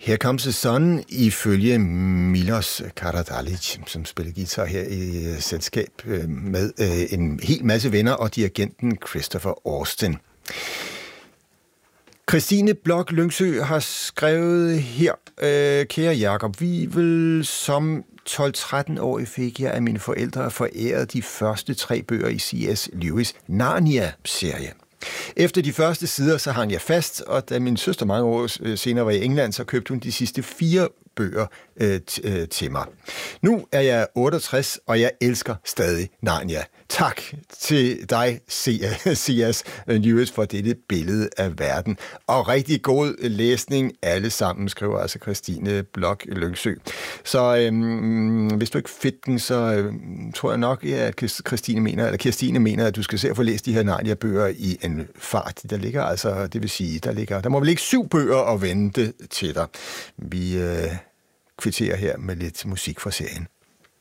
Her Comes the Sun ifølge Milos Karadalic, som spiller guitar her i selskab med en hel masse venner og dirigenten Christopher Austin. Christine Bloch Lyngsø har skrevet her, kære Jakob, vi vil som 12-13-årig fik jeg af mine forældre foræret de første 3 bøger i C.S. Lewis' Narnia-serie. Efter de første sider, så hang jeg fast, og da min søster mange år senere var i England, så købte hun de sidste 4 bøger til mig. Nu er jeg 68, og jeg elsker stadig Narnia. Tak til dig, C.S. Lewis, for dette billede af verden. Og rigtig god læsning alle sammen, skriver altså Christine Bloch Lyngsø. Så hvis du ikke fedt den, så tror jeg nok, at Kirstine mener, at du skal se at få læst de her Narnia-bøger i en fart. Der ligger altså, det vil sige, der må vel ikke 7 bøger at vente til dig. Vi kvitterer her med lidt musik fra serien.